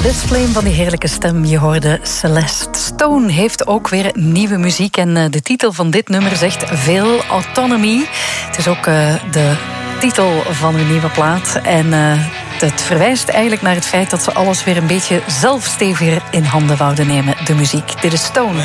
Liz Flame van die heerlijke stem. Je hoorde Celeste. Stone heeft ook weer nieuwe muziek. En de titel van dit nummer zegt veel autonomie. Het is ook de titel van hun nieuwe plaat. En het verwijst eigenlijk naar het feit dat ze alles weer een beetje zelfsteviger in handen wouden nemen, de muziek. Dit is Stone.